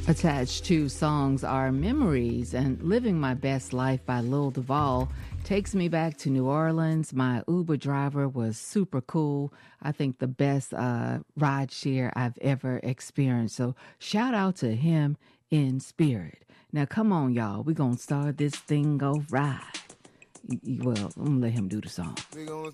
Attached to songs are memories, and Living My Best Life by Lil Duval takes me back to New Orleans. My Uber driver was super cool. I think the best ride share I've ever experienced. So shout out to him in spirit. Now, come on, y'all. We're going to start this thing go right. Well, I'm going to let him do the song. We gonna